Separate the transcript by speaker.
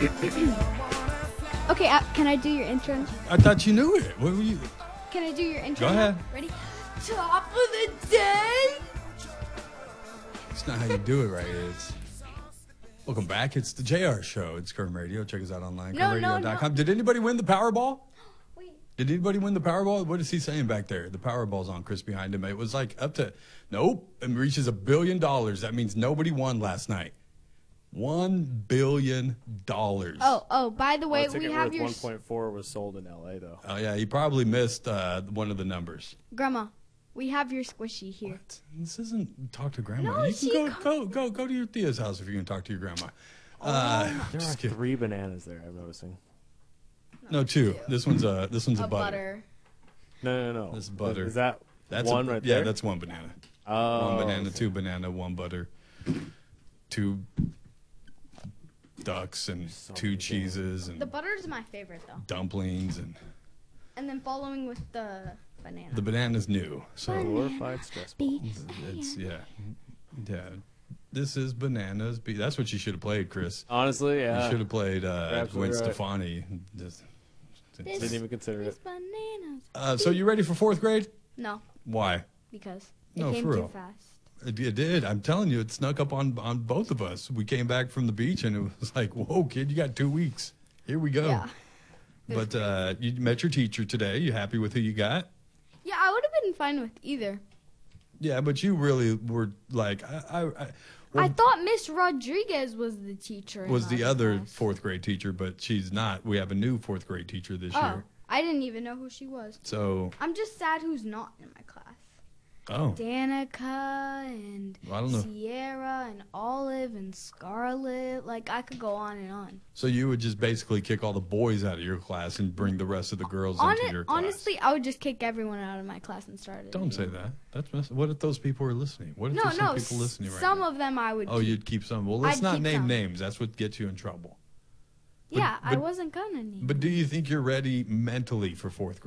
Speaker 1: Okay, can I do your intro?
Speaker 2: I thought you knew it. What were you?
Speaker 1: Can I do your intro?
Speaker 2: Go ahead.
Speaker 1: Ready? Top of the day.
Speaker 2: It's not how you do it right. It's welcome back. It's the JR Show. It's Current Radio. Check us out online.
Speaker 1: No,
Speaker 2: CurrentRadio.com. Did anybody win the Powerball?
Speaker 1: Wait.
Speaker 2: Did anybody win the Powerball? What is he saying back there? The Powerball's on Chris behind him. It was like up to nope. It reaches $1 billion. That means nobody won last night. $1 billion.
Speaker 1: Oh, by the way, we have your
Speaker 3: 1.4 was sold in LA though.
Speaker 2: Oh yeah, he probably missed one of the numbers.
Speaker 1: Grandma. We have your squishy here.
Speaker 2: What? This isn't talk to grandma.
Speaker 1: No,
Speaker 2: You
Speaker 1: she
Speaker 2: can go to your Thea's house if you can talk to your grandma.
Speaker 3: There are 3 bananas there. I'm noticing.
Speaker 2: No, 2. This one's a
Speaker 1: butter.
Speaker 3: No.
Speaker 2: This is butter.
Speaker 3: Is that
Speaker 2: That's
Speaker 3: one right there?
Speaker 2: Yeah, that's 1 banana.
Speaker 3: Oh,
Speaker 2: 1 banana,
Speaker 3: okay.
Speaker 2: 2 banana, 1 butter, 2 ducks, and
Speaker 3: So
Speaker 2: 2
Speaker 3: many
Speaker 2: cheeses, and
Speaker 1: The butter is my favorite though.
Speaker 2: dumplings, and
Speaker 1: And then following with the banana.
Speaker 2: the banana's new. So
Speaker 3: Glorified stress ball.
Speaker 2: it's yeah. This is bananas. That's what you should have played, Chris.
Speaker 3: Honestly, yeah.
Speaker 2: You should have played Gwen
Speaker 3: absolutely right.
Speaker 2: Stefani.
Speaker 3: Didn't even consider
Speaker 1: This
Speaker 3: it.
Speaker 1: bananas.
Speaker 2: So you ready for 4th grade?
Speaker 1: No,
Speaker 2: Why?
Speaker 1: because it
Speaker 2: No,
Speaker 1: came
Speaker 2: for
Speaker 1: too
Speaker 2: real.
Speaker 1: fast.
Speaker 2: It did. I'm telling you, it snuck up on both of us. We came back from the beach, and it was like, whoa, kid, you got 2 weeks. Here we go.
Speaker 1: Yeah.
Speaker 2: But you met your teacher today. You happy with who you got?
Speaker 1: Yeah, I would have been fine with either.
Speaker 2: Yeah, but you really were like,
Speaker 1: I thought Miss Rodriguez was the teacher.
Speaker 2: was
Speaker 1: in
Speaker 2: the
Speaker 1: our
Speaker 2: other
Speaker 1: class.
Speaker 2: 4th grade teacher, but she's not. We have a new 4th grade teacher this
Speaker 1: Oh,
Speaker 2: year.
Speaker 1: I didn't even know who she was.
Speaker 2: So,
Speaker 1: I'm just sad who's not in my class.
Speaker 2: oh,
Speaker 1: Danica and
Speaker 2: I don't know.
Speaker 1: Sierra and Olive and Scarlett. Like, I could go on and on.
Speaker 2: So you would just basically kick all the boys out of your class and bring the rest of the girls into your class.
Speaker 1: Honestly, I would just kick everyone out of my class and start it.
Speaker 2: Don't say that. What if those people are listening? What if there's some people listening right
Speaker 1: some
Speaker 2: now?
Speaker 1: of them I would
Speaker 2: Oh,
Speaker 1: keep.
Speaker 2: you'd keep some. Well, let's
Speaker 1: I'd
Speaker 2: not
Speaker 1: keep
Speaker 2: name
Speaker 1: some.
Speaker 2: names. That's what gets you in trouble.
Speaker 1: Yeah, I
Speaker 2: but-
Speaker 1: wasn't gonna name.
Speaker 2: But do you think you're ready mentally for 4th grade?